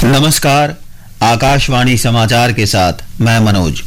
नमस्कार। आकाशवाणी समाचार के साथ मैं मनोज।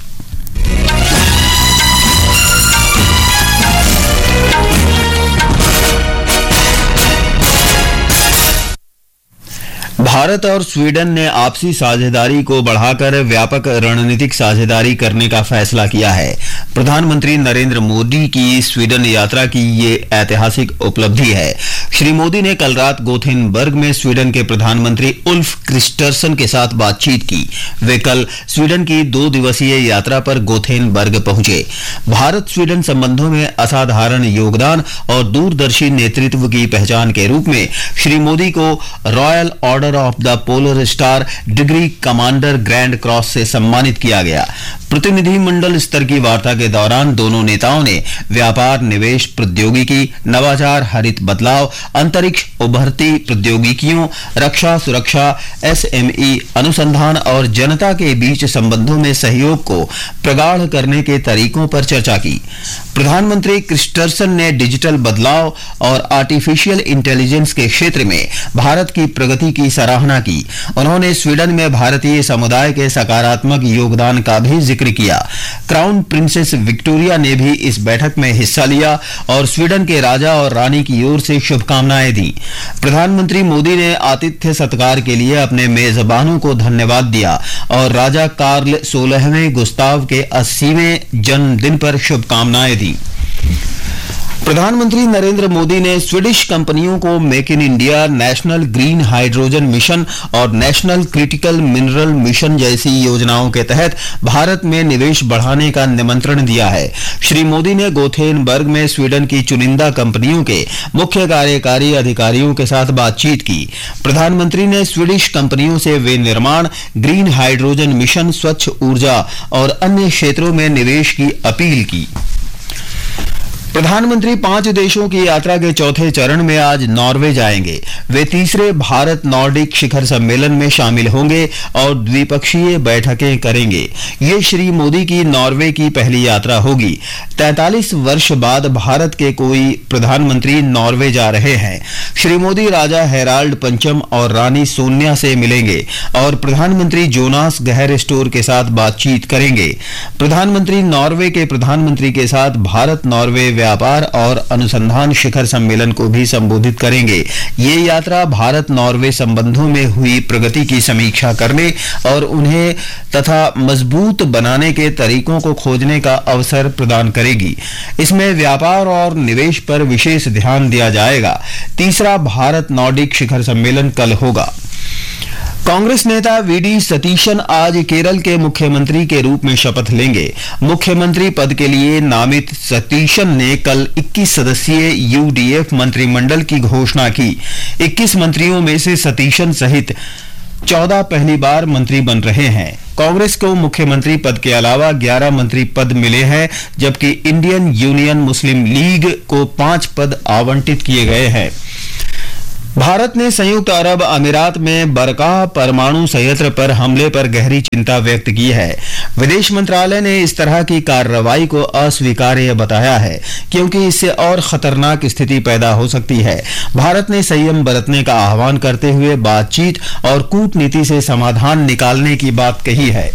भारत और स्वीडन ने आपसी साझेदारी को बढ़ाकर व्यापक रणनीतिक साझेदारी करने का फैसला किया है। प्रधानमंत्री नरेंद्र मोदी की स्वीडन यात्रा की ये ऐतिहासिक उपलब्धि है। श्री मोदी ने कल रात गोथेनबर्ग में स्वीडन के प्रधानमंत्री उल्फ क्रिस्टर्सन के साथ बातचीत की। वे कल स्वीडन की 2 दिवसीय यात्रा पर गोथेनबर्ग पहुंचे। भारत स्वीडन संबंधों में असाधारण योगदान और दूरदर्शी नेतृत्व की पहचान के रूप में श्री मोदी को royal order of the polar star degree commander grand cross से सम्मानित किया गया। प्रतिनिधिमंडल स्तर की वार्ता के दौरान दोनों नेताओं ने व्यापार, निवेश, प्रौद्योगिकी, नवाचार, हरित बदलाव, अंतरिक्ष, उभरती प्रौद्योगिकियों, रक्षा, सुरक्षा, एसएमई, अनुसंधान और जनता के बीच संबंधों में सहयोग को प्रगाढ़ करने के तरीकों पर चर्चा की। प्रधानमंत्री क्रिस्टर्सन ने डिजिटल बदलाव और आर्टिफिशियल इंटेलिजेंस के क्षेत्र में भारत की प्रगति की सराहना की। उन्होंने स्वीडन में भारतीय समुदाय के सकारात्मक योगदान का भी जिक्र किया। क्राउन प्रिंसेस विक्टोरिया ने भी इस बैठक में हिस्सा लिया और स्वीडन के राजा और रानी की ओर से शुभकामनाएं दी। प्रधानमंत्री मोदी ने आतिथ्य सत्कार के लिए अपने मेजबानों को धन्यवाद दिया और राजा कार्ल 16वें गुस्ताव के 80वें जन्मदिन पर शुभकामनाएं दी। प्रधानमंत्री नरेंद्र मोदी ने स्वीडिश कंपनियों को make in India, national green hydrogen mission और नेशनल क्रिटिकल मिनरल मिशन जैसी योजनाओं के तहत भारत में निवेश बढ़ाने का निमंत्रण दिया है। श्री मोदी ने गोथेनबर्ग में स्वीडन की चुनिंदा कंपनियों के मुख्य कार्यकारी अधिकारियों के साथ बातचीत की। प्रधानमंत्री ने स्वीडिश कंपनियों से विनिर्माण, ग्रीन हाइड्रोजन मिशन, स्वच्छ ऊर्जा और अन्य क्षेत्रों में निवेश की अपील की। प्रधानमंत्री 5 देशों की यात्रा के चौथे चरण में आज नॉर्वे जाएंगे। वे तीसरे भारत नॉर्डिक शिखर सम्मेलन में शामिल होंगे और द्विपक्षीय बैठकें करेंगे। ये श्री मोदी की नॉर्वे की पहली यात्रा होगी। 43 वर्ष बाद भारत के कोई प्रधानमंत्री नॉर्वे जा रहे हैं। श्री मोदी राजा हेराल्ड पंचम और रानी सोनिया से मिलेंगे और प्रधानमंत्री जोनास गहर स्टोर के साथ बातचीत करेंगे। प्रधानमंत्री नॉर्वे के प्रधानमंत्री के साथ भारत नॉर्वे व्यापार और अनुसंधान शिखर सम्मेलन को भी संबोधित करेंगे। ये यात्रा भारत नॉर्वे संबंधों में हुई प्रगति की समीक्षा करने और उन्हें तथा मजबूत बनाने के तरीकों को खोजने का अवसर प्रदान करेगी। इसमें व्यापार और निवेश पर विशेष ध्यान दिया जाएगा। तीसरा भारत नॉर्डिक शिखर सम्मेलन कल होगा। कांग्रेस नेता वीडी सतीशन आज केरल के मुख्यमंत्री के रूप में शपथ लेंगे। मुख्यमंत्री पद के लिए नामित सतीशन ने कल 21 सदस्यीय यूडीएफ मंत्रिमंडल की घोषणा की। 21 मंत्रियों में से सतीशन सहित 14 पहली बार मंत्री बन रहे हैं। कांग्रेस को मुख्यमंत्री पद के अलावा 11 मंत्री पद मिले हैं, जबकि इंडियन यूनियन मुस्लिम लीग को 5 पद आवंटित किए गए हैं। भारत ने संयुक्त अरब अमीरात में बरकाह परमाणु संयंत्र पर हमले पर गहरी चिंता व्यक्त की है। विदेश मंत्रालय ने इस तरह की कार्रवाई को अस्वीकार्य बताया है, क्योंकि इससे और खतरनाक स्थिति पैदा हो सकती है। भारत ने संयम बरतने का आह्वान करते हुए बातचीत और कूटनीति से समाधान निकालने की बात कही है।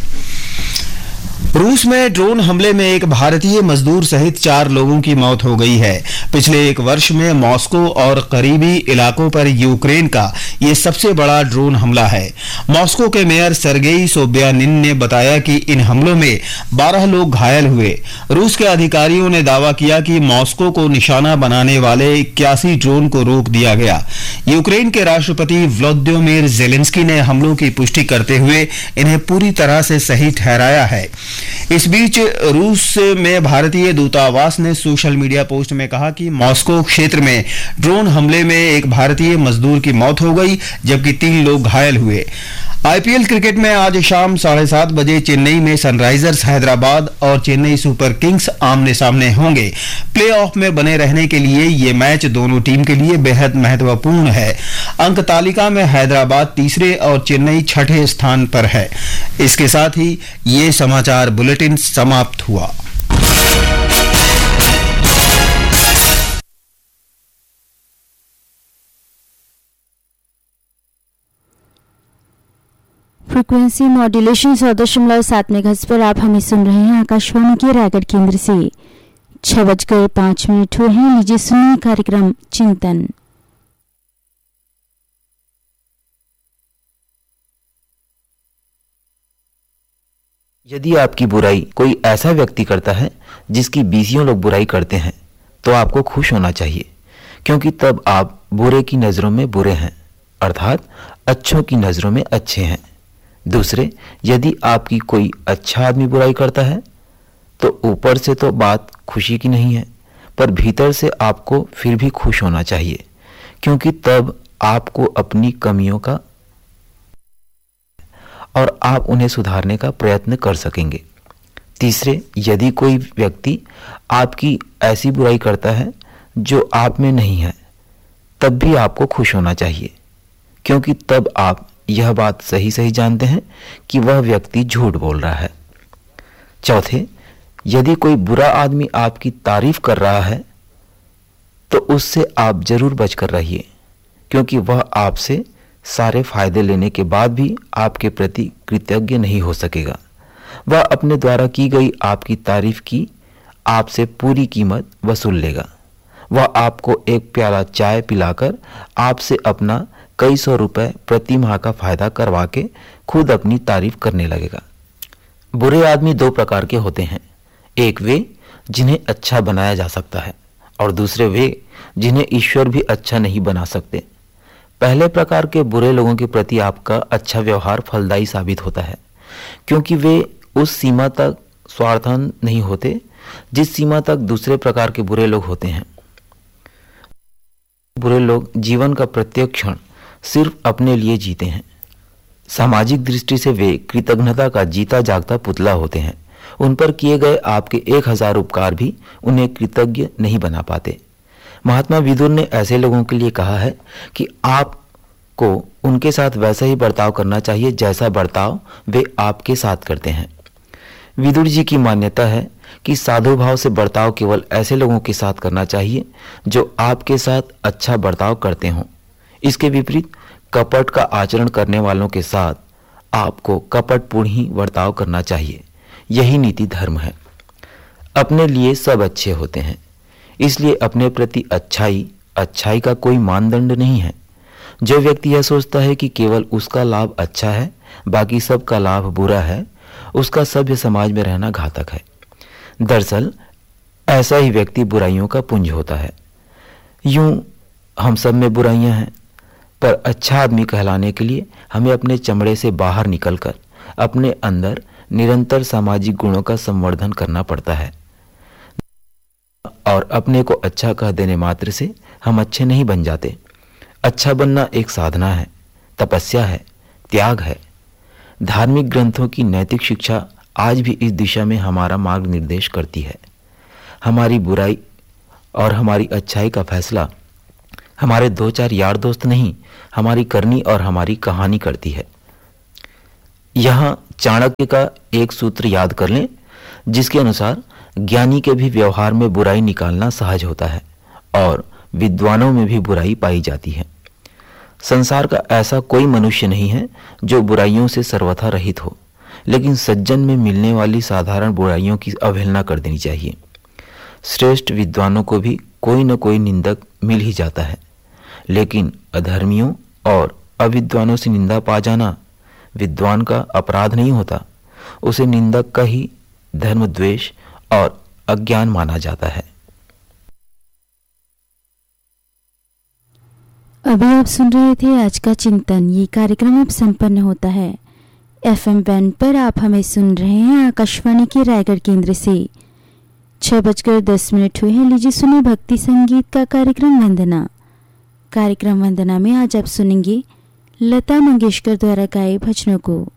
रूस में ड्रोन हमले में एक भारतीय मजदूर सहित 4 लोगों की मौत हो गई है। पिछले 1 वर्ष में मॉस्को और करीबी इलाकों पर यूक्रेन का ये सबसे बड़ा ड्रोन हमला है। मॉस्को के मेयर सर्गेई सोब्यानिन ने बताया कि इन हमलों में 12 लोग घायल हुए। रूस के अधिकारियों ने दावा किया कि मॉस्को को निशाना बनाने वाले 81 ड्रोन को रोक दिया गया। यूक्रेन के राष्ट्रपति व्लादिमीर जेलेंस्की ने हमलों की पुष्टि करते हुए इन्हें पूरी तरह से सही ठहराया है। इस बीच रूस में भारतीय दूतावास ने सोशल मीडिया पोस्ट में कहा कि मॉस्को क्षेत्र में ड्रोन हमले में एक भारतीय मजदूर की मौत हो गई, जबकि 3 लोग घायल हुए। आईपीएल क्रिकेट में आज शाम 7:30 बजे चेन्नई में सनराइजर्स हैदराबाद और चेन्नई सुपर किंग्स आमने सामने होंगे। प्लेऑफ में बने रहने के लिए ये मैच दोनों टीम के लिए बेहद महत्वपूर्ण है। अंक तालिका में हैदराबाद तीसरे और चेन्नई 6ठे स्थान पर है। इसके साथ ही ये समाचार बुलेटिन समाप्त हुआ। फ्रीक्वेंसी मॉड्यूलेशन 100.7 मेगाहर्ट्ज पर आप हमें सुन रहे हैं आकाशवाणी के रायगढ़ केंद्र से। 6:05 हुए हैं। लीजिए सुनिए कार्यक्रम चिंतन। यदि आपकी बुराई कोई ऐसा व्यक्ति करता है जिसकी 20 लोग बुराई करते हैं तो आपको खुश होना चाहिए, क्योंकि तब आप बुरे की नज़रों में बुरे हैं, अर्थात अच्छों की नज़रों में अच्छे हैं। दूसरे, यदि आपकी कोई अच्छा आदमी बुराई करता है तो ऊपर से तो बात खुशी की नहीं है, पर भीतर से आपको फिर भी खुश होना चाहिए, क्योंकि तब आपको अपनी कमियों का और आप उन्हें सुधारने का प्रयत्न कर सकेंगे। तीसरे, यदि कोई व्यक्ति आपकी ऐसी बुराई करता है जो आप में नहीं है, तब भी आपको खुश होना चाहिए, क्योंकि तब आप यह बात सही सही जानते हैं कि वह व्यक्ति झूठ बोल रहा है। चौथे, यदि कोई बुरा आदमी आपकी तारीफ कर रहा है तो उससे आप जरूर बचकर रहिए, क्योंकि वह आपसे सारे फायदे लेने के बाद भी आपके प्रति कृतज्ञ नहीं हो सकेगा। वह अपने द्वारा की गई आपकी तारीफ की आपसे पूरी कीमत वसूल लेगा। वह आपको एक प्याला चाय पिलाकर आपसे अपना कई सौ रुपए प्रति माह का फायदा करवा के खुद अपनी तारीफ करने लगेगा। बुरे आदमी दो प्रकार के होते हैं, एक वे जिन्हें अच्छा बनाया जा सकता है और दूसरे वे जिन्हें ईश्वर भी अच्छा नहीं बना सकते। पहले प्रकार के बुरे लोगों के प्रति आपका अच्छा व्यवहार फलदायी साबित होता है, क्योंकि वे उस सीमा तक स्वार्थन नहीं होते जिस सीमा तक दूसरे प्रकार के बुरे लोग होते हैं। बुरे लोग जीवन का प्रत्येक क्षण सिर्फ अपने लिए जीते हैं। सामाजिक दृष्टि से वे कृतज्ञता का जीता जागता पुतला होते हैं। उन पर किए गए आपके 1000 उपकार भी उन्हें कृतज्ञ नहीं बना पाते। महात्मा विदुर ने ऐसे लोगों के लिए कहा है कि आपको उनके साथ वैसा ही बर्ताव करना चाहिए जैसा बर्ताव वे आपके साथ करते हैं। विदुर जी की मान्यता है कि साधु भाव से बर्ताव केवल ऐसे लोगों के साथ करना चाहिए जो आपके साथ अच्छा बर्ताव करते हों। इसके विपरीत कपट का आचरण करने वालों के साथ आपको कपटपूर्ण ही बर्ताव करना चाहिए। यही नीति धर्म है। अपने लिए सब अच्छे होते हैं, इसलिए अपने प्रति अच्छाई का कोई मानदंड नहीं है। जो व्यक्ति यह सोचता है कि केवल उसका लाभ अच्छा है, बाकी सबका लाभ बुरा है, उसका सभ्य समाज में रहना घातक है। दरअसल ऐसा ही व्यक्ति बुराइयों का पुंज होता है। यूं हम सब में बुराइयां हैं, पर अच्छा आदमी कहलाने के लिए हमें अपने चमड़े से बाहर निकलकर अपने अंदर निरंतर सामाजिक गुणों का संवर्धन करना पड़ता है, और अपने को अच्छा कह देने मात्र से हम अच्छे नहीं बन जाते। अच्छा बनना एक साधना है, तपस्या है, त्याग है। धार्मिक ग्रंथों की नैतिक शिक्षा आज भी इस दिशा में हमारा मार्ग निर्देश करती है। हमारी बुराई और हमारी अच्छाई का फैसला हमारे 2-4 यार दोस्त नहीं, हमारी करनी और हमारी कहानी करती है। यहाँ चाणक्य का एक सूत्र याद कर लें, जिसके अनुसार ज्ञानी के भी व्यवहार में बुराई निकालना सहज होता है और विद्वानों में भी बुराई पाई जाती है। संसार का ऐसा कोई मनुष्य नहीं है जो बुराइयों से सर्वथा रहित हो, लेकिन सज्जन में मिलने वाली साधारण बुराइयों की अवहेलना कर देनी चाहिए। श्रेष्ठ विद्वानों को भी कोई न कोई निंदक मिल ही जाता है, लेकिन अधर्मियों और अविद्वानों से निंदा पा जाना विद्वान का अपराध नहीं होता, उसे निंदक का ही धर्म द्वेष और अज्ञान माना जाता है। अभी आप सुन रहे थे आज का चिंतन। ये कार्यक्रम अब संपन्न होता है। FM बैंड पर आप हमें सुन रहे हैं आकाशवाणी के रायगढ़ केंद्र से। 6:10 हुए हैं। लीजिए सुनिए भक्ति संगीत का कार्यक्रम वंदना। कार्यक्रम वंदना में आज आप सुनेंगे लता मंगेशकर द्वारा गाए भजनों को।